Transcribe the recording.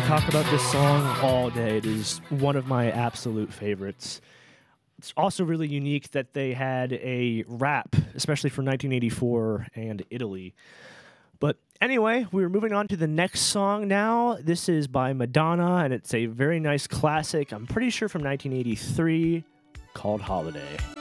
could talk about this song all day. It is one of my absolute favorites. It's also really unique that they had a rap, especially for 1984 and Italy. But anyway, we're moving on to the next song now. This is by Madonna, and it's a very nice classic, I'm pretty sure from 1983, called Holiday.